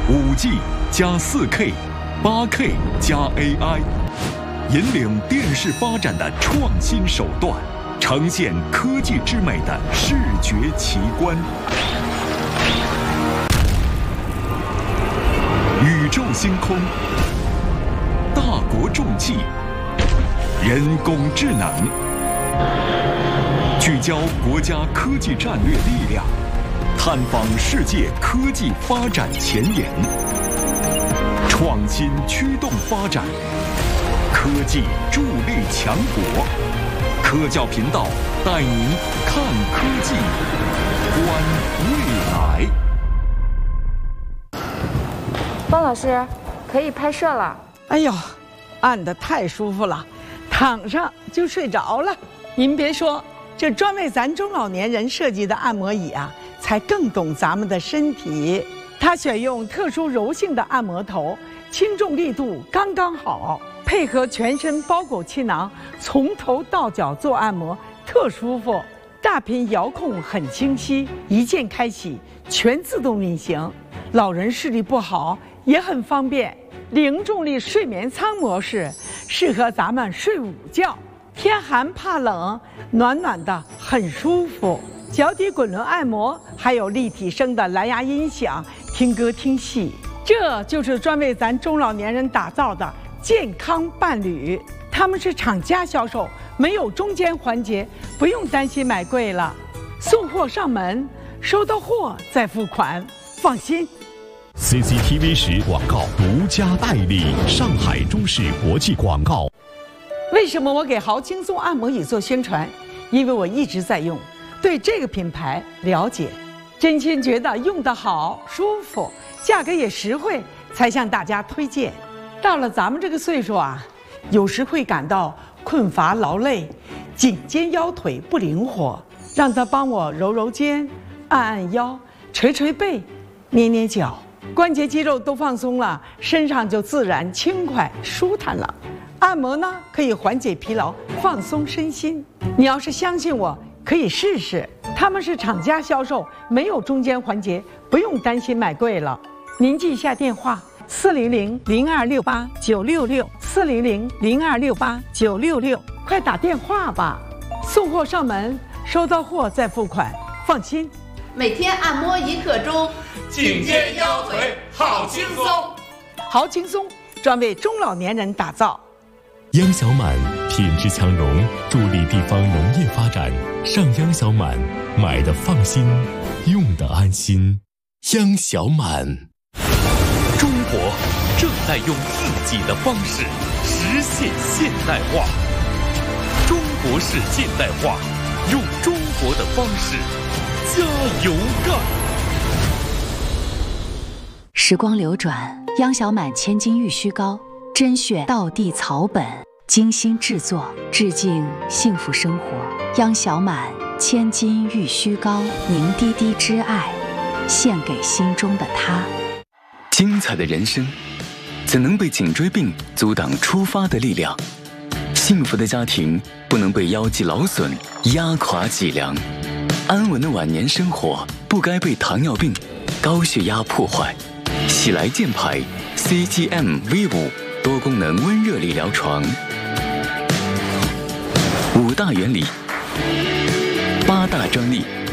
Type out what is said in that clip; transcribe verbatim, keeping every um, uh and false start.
五 G 加 四 K、八 K 加 A I， 引领电视发展的创新手段，呈现科技之美的视觉奇观。宇宙星空，大国重器，人工智能，聚焦国家科技战略力量，探访世界科技发展前沿，创新驱动发展，科技助力强国。科教频道带您看科技，观未来。 方老师，可以拍摄了。 哎呦，按得太舒服了，躺上就睡着了。您别说，这专为咱中老年人设计的按摩椅啊，才更懂咱们的身体。它选用特殊柔性的按摩头，轻重力度刚刚好，配合全身包裹气囊，从头到脚做按摩，特舒服。大屏遥控很清晰，一键开启，全自动运行。老人视力不好也很方便。零重力睡眠舱模式适合咱们睡午觉，天寒怕冷，暖暖的很舒服。脚底滚轮按摩，还有立体声的蓝牙音响，听歌听戏。这就是专为咱中老年人打造的健康伴侣。他们是厂家销售，没有中间环节，不用担心买贵了。送货上门，收到货再付款，放心。 C C T V 十广告独家代理，上海中视国际广告。 为什么我给豪轻松按摩椅做宣传？因为我一直在用，对这个品牌了解，真心觉得用得好、舒服，价格也实惠，才向大家推荐。到了咱们这个岁数啊，有时会感到困乏劳累，颈肩腰腿不灵活，让他帮我揉揉肩，按按腰，捶捶背，捏捏脚。关节肌肉都放松了，身上就自然轻快舒坦了。按摩呢，可以缓解疲劳，放松身心。你要是相信我，可以试试。他们是厂家销售，没有中间环节，不用担心买贵了。您记一下电话：四零零零二六八九六六，四零零零二六八九六六，快打电话吧。送货上门，收到货再付款，放心。 每天按摩一刻钟， 颈肩腰腿好轻松。 好轻松，专为中老年人打造。 央小满品质强融，助力地方农业发展。上央小满，买的放心，用的安心。央小满。 中国正在用自己的方式实现现代化。中国式现代化，用中国的方式。加油干！ 时光流转，央小满千金玉虚膏，甄选道地草本，精心制作，致敬幸福生活。央小满千金玉虚膏，凝滴滴之爱，献给心中的他。 精彩的人生，怎能被颈椎病阻挡出发的力量？幸福的家庭不能被腰肌劳损压垮脊梁。安稳的晚年生活不该被糖尿病、高血压破坏。喜来健牌 C G M V 五 多功能温热理疗床，五大原理，八大专利。